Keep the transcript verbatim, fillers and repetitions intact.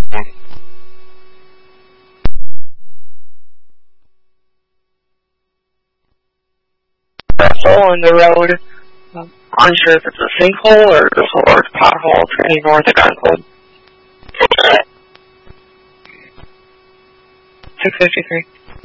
Hole in the road. I'm unsure if it's a sinkhole or just a large pothole turning north of Gunwood. six fifty-three.